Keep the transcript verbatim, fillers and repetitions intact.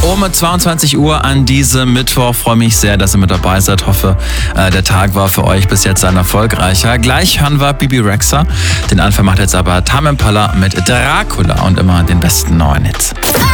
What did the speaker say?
um zweiundzwanzig Uhr an diesem Mittwoch. Freue mich sehr, dass ihr mit dabei seid. Hoffe, äh, der Tag war für euch bis jetzt ein erfolgreicher. Gleich hören wir Bebe Rexha. Den Anfang macht jetzt aber Tame Impala mit Dracula und immer den besten neuen Hits.